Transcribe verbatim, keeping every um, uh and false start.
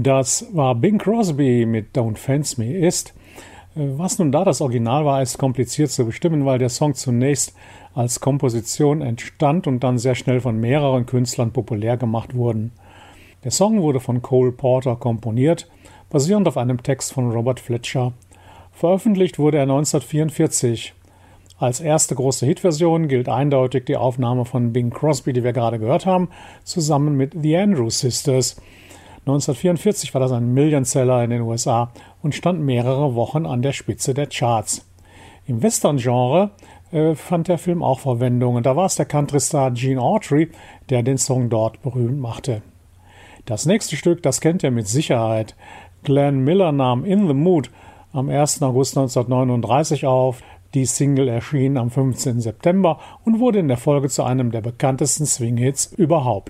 Das war Bing Crosby mit Don't Fence Me ist. Was nun da das Original war, ist kompliziert zu bestimmen, weil der Song zunächst als Komposition entstand und dann sehr schnell von mehreren Künstlern populär gemacht wurden. Der Song wurde von Cole Porter komponiert, basierend auf einem Text von Robert Fletcher. Veröffentlicht wurde er neunzehnhundertvierundvierzig. Als erste große Hitversion gilt eindeutig die Aufnahme von Bing Crosby, die wir gerade gehört haben, zusammen mit The Andrews Sisters. neunzehnhundertvierundvierzig war das ein Millionseller in den U S A und stand mehrere Wochen an der Spitze der Charts. Im Western-Genre äh, fand der Film auch Verwendung und da war es der Countrystar Gene Autry, der den Song dort berühmt machte. Das nächste Stück, das kennt ihr mit Sicherheit. Glenn Miller nahm In the Mood am ersten August neunzehnhundertneununddreißig auf. Die Single erschien am fünfzehnten September und wurde in der Folge zu einem der bekanntesten Swing-Hits überhaupt.